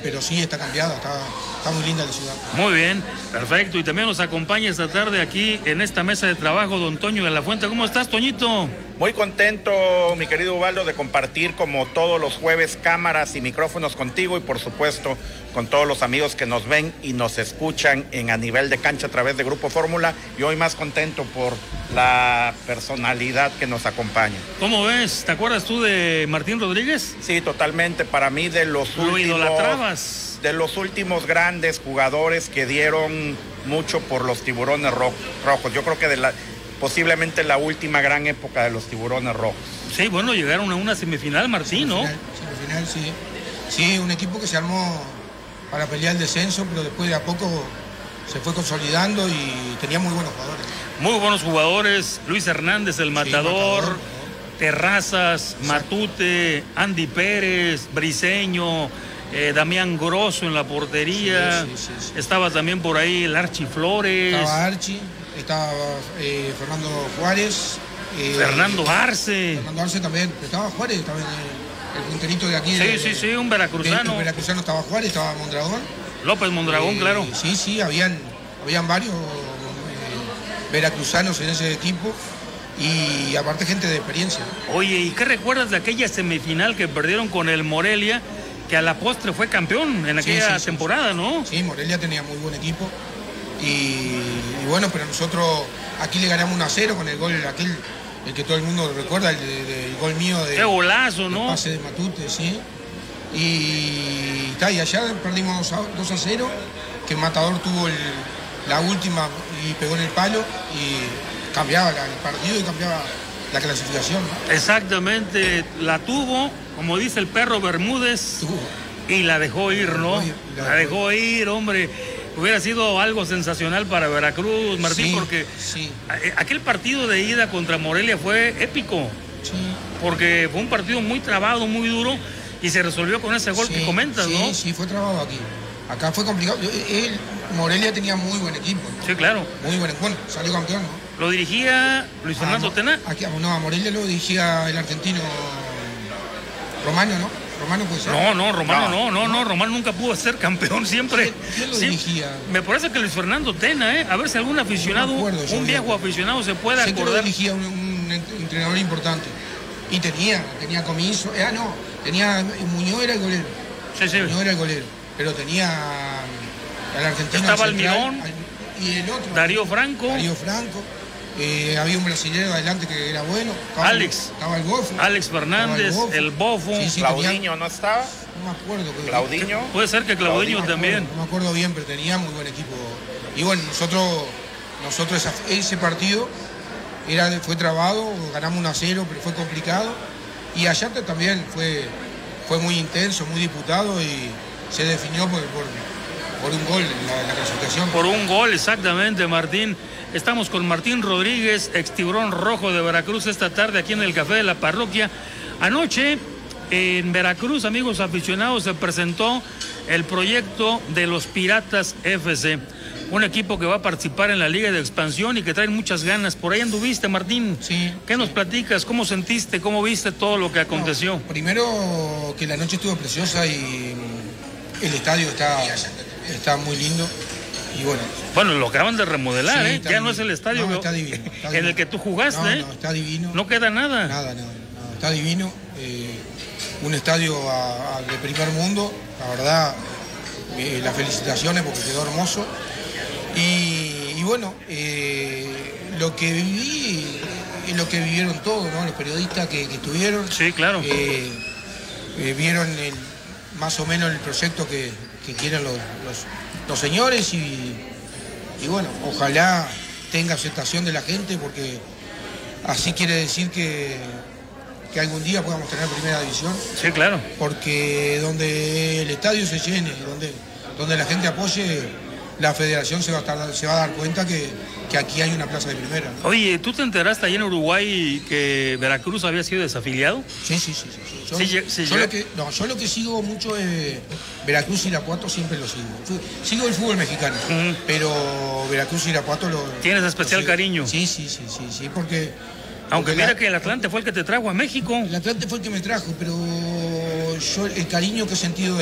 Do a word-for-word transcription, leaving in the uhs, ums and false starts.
pero sí está cambiada, está, está muy linda la ciudad. Muy bien, perfecto. Y también nos acompaña esta tarde aquí en esta mesa de trabajo don Toño de la Fuente. ¿Cómo estás, Toñito? Muy contento, mi querido Ubaldo, de compartir como todos los jueves cámaras y micrófonos contigo y por supuesto con todos los amigos que nos ven y nos escuchan en A Nivel de Cancha a través de Grupo Fórmula, y hoy más contento por la personalidad que nos acompaña. ¿Cómo ves? ¿Te acuerdas tú de Martín Rodríguez? Sí, totalmente. Para mí de los Lo últimos... idolatrabas. De los últimos grandes jugadores que dieron mucho por los Tiburones ro- Rojos. Yo creo que de la... posiblemente la última gran época de los Tiburones Rojos. Sí, bueno, llegaron a una semifinal, Martín, ¿no? Semifinal, sí. Sí, un equipo que se armó para pelear el descenso, pero después de a poco se fue consolidando y tenía muy buenos jugadores. Muy buenos jugadores, Luis Hernández, el matador, Sí, matador, Terrazas, Exacto. Matute, Andy Pérez, Briseño, eh, Damián Grosso en la portería, Sí, sí, sí, sí. estaba también por ahí el Archi Flores, Estaba Archie, estaba eh, Fernando Juárez. eh, Fernando Arce. Fernando Arce también, estaba Juárez también, eh, el punterito de aquí. Sí, de, sí, sí, un de- veracruzano. El veracruzano estaba Juárez, estaba Mondragón. López Mondragón, Eh, claro. Sí, sí, habían, habían varios eh, veracruzanos en ese equipo y aparte gente de experiencia. Oye, ¿y qué recuerdas de aquella semifinal que perdieron con el Morelia, que a la postre fue campeón en Sí, aquella sí, sí, temporada, sí. ¿no? Sí, Morelia tenía muy buen equipo y, y bueno, pero nosotros aquí le ganamos uno a cero con el gol aquel, el que todo el mundo recuerda, el, de- de- el gol mío de... Qué golazo, el ¿no? pase de Matute, sí. Y, está, y allá perdimos dos a cero, que Matador tuvo el- la última y pegó en el palo y cambiaba la- el partido y cambiaba la clasificación, ¿no? Exactamente, la tuvo, como dice el perro Bermúdez, Tuvo. y la dejó ir, ¿no? dejó ir, la La dejó dejó ir, hombre. Hubiera sido algo sensacional para Veracruz, Martín, Sí, porque sí, a- aquel partido de ida contra Morelia fue épico, sí. porque fue un partido muy trabado, muy duro, y se resolvió con ese gol Sí, que comentas, sí, ¿no? Sí, fue trabado aquí. Acá fue complicado. Él, Morelia tenía muy buen equipo, ¿no? Sí, claro. Muy buen equipo. Bueno, salió campeón, ¿no? Lo dirigía Luis Fernando Ah, no, Tena. Aquí, no, a Morelia lo dirigía el argentino Romano, ¿no? Romano puede ser. No, no, Romano no, no, no, Romano nunca pudo ser campeón, siempre. ¿Quién- quién lo sí, dirigía? Me parece que Luis Fernando Tena, ¿eh? A ver si algún aficionado, No me acuerdo yo un bien. viejo aficionado se puede Sé que lo acordar. dirigía un, un ent- entrenador importante. Y tenía, tenía Comiso. Ah, no, tenía. Muñoz era el golero. Sí, sí. Muñoz era el golero. Pero tenía al argentino. Estaba al central, Almirón. al- y el otro. Darío Franco. Darío Franco. Eh, había un brasileño adelante que era bueno. Estaba, Alex. Estaba el Bofo. Alex estaba Fernández, Bofo. el Bofo. Sí, sí, Claudinho, tenía- ¿no estaba? No me acuerdo. que- Claudinho. Puede ser que Claudinho Claudinho, también. No me acuerdo bien, pero tenía muy buen equipo. Y bueno, nosotros, nosotros esa- ese partido era, fue trabado, ganamos uno a cero, pero fue complicado. Y allá también fue, fue muy intenso, muy disputado y se definió por, por, por un gol en la, en la clasificación. Por un gol, exactamente, Martín. Estamos con Martín Rodríguez, ex Tiburón Rojo de Veracruz, esta tarde aquí en el Café de la Parroquia. Anoche, en Veracruz, amigos aficionados, se presentó el proyecto de los Piratas F C. Un equipo que va a participar en la Liga de Expansión y que traen muchas ganas. Por ahí anduviste, Martín. Sí. ¿Qué nos platicas? ¿Cómo sentiste? ¿Cómo viste todo lo que aconteció? No, primero que la noche estuvo preciosa y el estadio está, está muy lindo. Y bueno, Bueno, lo acaban de remodelar, Sí, ¿eh? está Ya no divino. es el estadio No, está divino, está en divino. el que tú jugaste, no, ¿eh? no, está divino. No queda nada. Nada, nada, nada. Está divino. eh, un estadio a- a- de primer mundo. La verdad, eh, las felicitaciones porque quedó hermoso. Y, y bueno, eh, lo que viví es lo que vivieron todos, ¿no? Los periodistas que, que estuvieron. Sí, claro. eh, eh, vieron el- más o menos el proyecto que, que quieren los, los- los señores y, y bueno, ojalá tenga aceptación de la gente porque así quiere decir que, que algún día podamos tener primera división, Sí, claro. porque donde el estadio se llene, donde, donde la gente apoye, la federación se va a, estar- se va a dar cuenta que, que aquí hay una plaza de primera. Oye, ¿tú te enteraste allá en Uruguay que Veracruz había sido desafiliado? Sí, sí, sí. sí, sí. Yo, Sí, lle- sí, yo lle- lo que, no, yo lo que sigo mucho es Veracruz y Irapuato, siempre lo sigo. Fu- Sigo el fútbol mexicano, Ujú. pero Veracruz y Irapuato lo... ¿Tienes lo especial sigo. cariño? Sí, sí, sí, sí, sí, porque... Aunque porque mira la- que el Atlante fue el que te trajo a México. El Atlante fue el que me trajo, pero yo el cariño que he sentido de